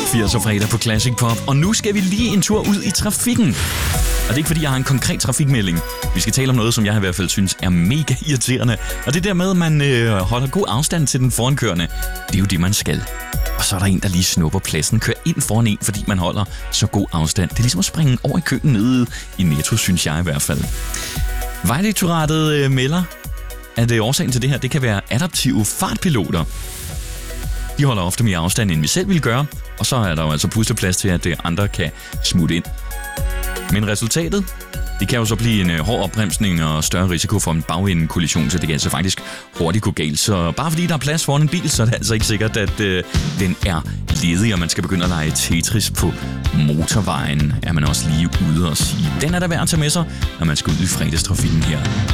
80'er fredag på Classic Pop, og nu skal vi lige en tur ud i trafikken. Og det er ikke fordi, jeg har en konkret trafikmelding. Vi skal tale om noget, som jeg i hvert fald synes er mega irriterende. Og det der med, at man holder god afstand til den forankørende, det er jo det, man skal. Og så er der en, der lige snupper pladsen, kører ind foran en, fordi man holder så god afstand. Det er ligesom at springe over i køen nede i Netto, synes jeg i hvert fald. Vejdirektoratet melder, at årsagen til det her, det kan være adaptive fartpiloter. De holder ofte mere afstand, end vi selv ville gøre, og så er der jo altså pludselig plads til, at andre kan smutte ind. Men resultatet, det kan jo så blive en hård opbremsning og større risiko for en bagende-kollision, så det kan altså faktisk hurtigt gå galt. Så bare fordi der er plads foran en bil, så er det altså ikke sikkert, at den er ledig, og man skal begynde at lege Tetris på motorvejen, er man også lige ude og sige. Den er der værd at tage med sig, når man skal ud i fredagstrafikken her.